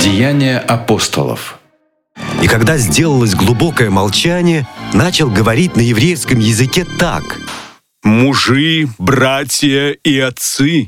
Деяния апостолов. И когда сделалось глубокое молчание, начал говорить на еврейском языке так: «Мужи, братья и отцы,